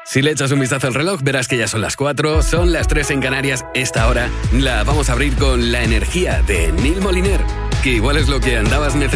Si le echas un vistazo al reloj, verás que ya son las 4, son las 3 en Canarias. Esta hora la vamos a abrir con La energía de Neil Moliner, que igual es lo que andabas necesitando.